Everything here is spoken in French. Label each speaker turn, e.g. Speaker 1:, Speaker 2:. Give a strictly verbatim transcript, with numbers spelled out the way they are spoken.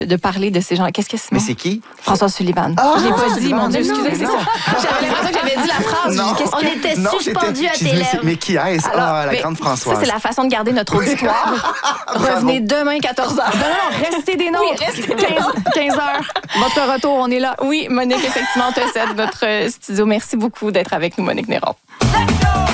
Speaker 1: de parler de ces gens. Qu'est-ce que c'est?
Speaker 2: Mais c'est qui?
Speaker 1: François Sullivan.
Speaker 2: Ah,
Speaker 1: je l'ai pas
Speaker 2: François
Speaker 1: dit,
Speaker 2: Sullivan.
Speaker 1: mon Dieu,
Speaker 2: Mais
Speaker 1: excusez,
Speaker 2: non,
Speaker 1: c'est
Speaker 2: mais
Speaker 1: ça.
Speaker 2: non.
Speaker 1: J'avais l'impression que j'avais dit la phrase.
Speaker 2: Non.
Speaker 1: Qu'est-ce
Speaker 3: On
Speaker 1: que-
Speaker 3: était
Speaker 2: Non,
Speaker 3: suspendus à
Speaker 2: j'étais-
Speaker 3: tes
Speaker 2: je-
Speaker 3: lèvres.
Speaker 2: Mais qui est-ce?
Speaker 1: Alors,
Speaker 2: Ah, la
Speaker 1: mais
Speaker 2: grande Françoise.
Speaker 1: Ça, c'est la façon de garder notre auditoire. Revenez demain, quatorze heures.
Speaker 4: Non, non, restez des nôtres.
Speaker 1: Oui, restez des
Speaker 4: quinze, quinze heures. Votre retour, on est là.
Speaker 1: Oui, Monique, effectivement, te cède notre studio. Merci beaucoup d'être avec nous, Monique Néron.